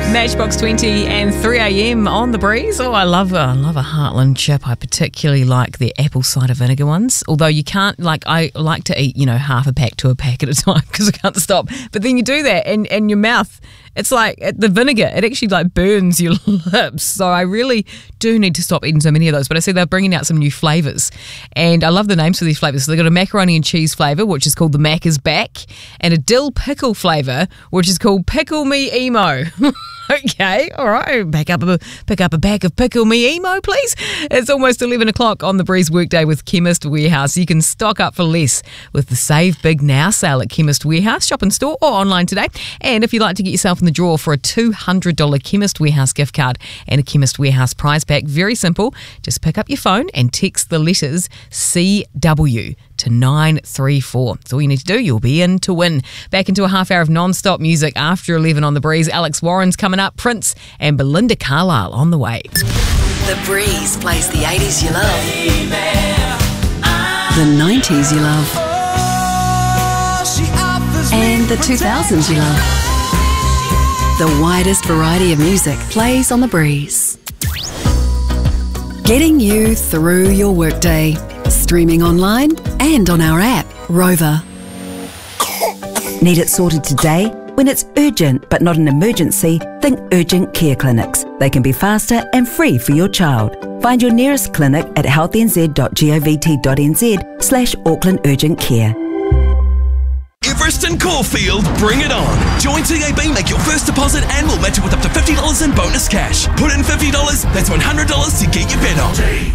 Matchbox 20 and 3 a.m. on the breeze. Oh, I love a Heartland chip. I particularly like the apple cider vinegar ones. Although you can't, I like to eat, half a pack to a pack at a time because I can't stop. But then you do that and your mouth, it's like the vinegar, it actually burns your lips. So I really do need to stop eating so many of those. But I see they're bringing out some new flavours. And I love the names for these flavours. So they've got a macaroni and cheese flavour, which is called the Mac is Back, and a dill pickle flavour, which is called Pickle Me Emo. Okay, all right. Pick up a bag of Pickle Me Emo, please. It's almost 11 o'clock on the Breeze Workday with Chemist Warehouse. You can stock up for less with the Save Big Now sale at Chemist Warehouse, shop in store or online today. And if you'd like to get yourself in the draw for a $200 Chemist Warehouse gift card and a Chemist Warehouse prize pack, very simple. Just pick up your phone and text the letters CW to 934. That's all you need to do. You'll be in to win. Back into a half hour of non-stop music after 11 on the Breeze. Alex Warren's coming up, Prince and Belinda Carlisle on the way. The Breeze plays the 80s you love, the 90s you love, and the 2000s you love. The widest variety of music plays on the Breeze, getting you through your workday. Streaming online and on our app, Rover. Need it sorted today? When it's urgent but not an emergency, think Urgent Care Clinics. They can be faster and free for your child. Find your nearest clinic at healthnz.govt.nz/Auckland Urgent Care. Everest and Caulfield, bring it on. Join TAB, make your first deposit and we'll match it with up to $50 in bonus cash. Put in $50, that's $100 to get your bet on.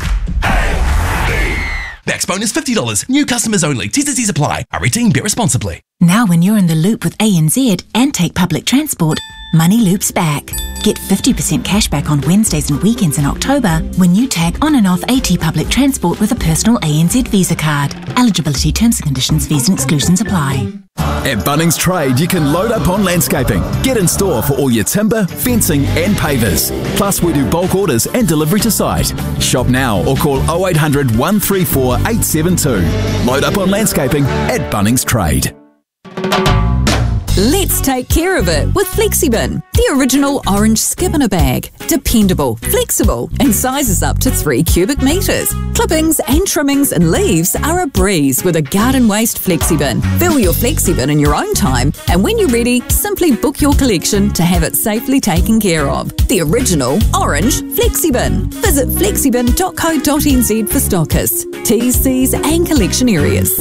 Max bonus $50. New customers only. T&Cs apply. Redeem, bet responsibly. Now when you're in the loop with ANZ and take public transport, money loops back. Get 50% cash back on Wednesdays and weekends in October when you tag on and off AT public transport with a personal ANZ Visa card. Eligibility, terms and conditions, fees and exclusions apply. At Bunnings Trade, you can load up on landscaping. Get in store for all your timber, fencing and pavers. Plus, we do bulk orders and delivery to site. Shop now or call 0800 134 872. Load up on landscaping at Bunnings Trade. Let's take care of it with FlexiBin, the original orange skip in a bag. Dependable, flexible, and sizes up to 3 cubic metres. Clippings and trimmings and leaves are a breeze with a garden waste FlexiBin. Fill your FlexiBin in your own time, and when you're ready, simply book your collection to have it safely taken care of. The original orange FlexiBin. Visit flexibin.co.nz for stockists, T's, C's and collection areas.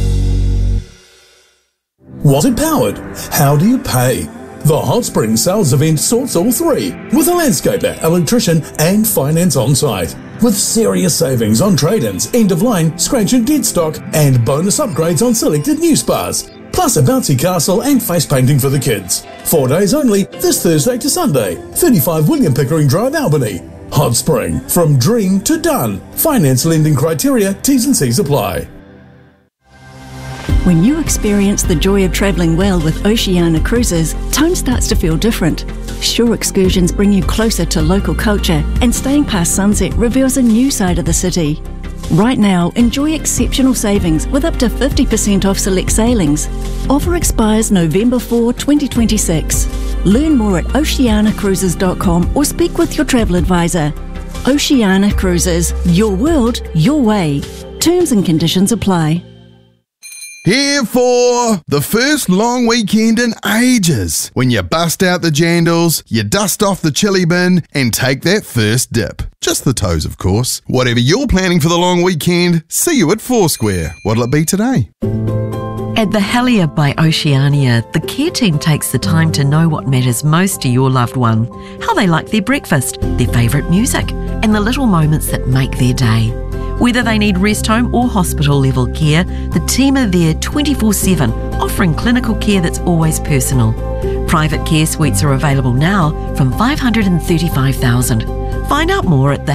Was it powered? How do you pay? The Hot Spring sales event sorts all three, with a landscaper, electrician and finance on site. With serious savings on trade-ins, end-of-line, scratch and dead stock and bonus upgrades on selected new spas. Plus a bouncy castle and face painting for the kids. 4 days only, this Thursday to Sunday. 35 William Pickering Drive, Albany. Hot Spring, from dream to done. Finance lending criteria, T's and C's apply. When you experience the joy of travelling well with Oceania Cruises, time starts to feel different. Shore excursions bring you closer to local culture, and staying past sunset reveals a new side of the city. Right now, enjoy exceptional savings with up to 50% off select sailings. Offer expires November 4, 2026. Learn more at oceanacruises.com or speak with your travel advisor. Oceania Cruises, your world, your way. Terms and conditions apply. Here for the first long weekend in ages, when you bust out the jandals, you dust off the chili bin and take that first dip. Just the toes, of course. Whatever you're planning for the long weekend, see you at Foursquare. What'll it be today? At the Helier by Oceania, the care team takes the time to know what matters most to your loved one, how they like their breakfast, their favourite music, and the little moments that make their day. Whether they need rest home or hospital level care, the team are there 24/7, offering clinical care that's always personal. Private care suites are available now from $535,000. Find out more at the